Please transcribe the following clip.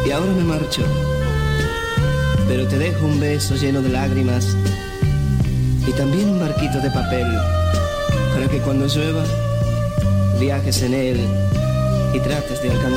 y ahora me marcho, pero te dejo un beso lleno de lágrimas y también un barquito de papel para que cuando llueva viajes en él y trates de alcanzar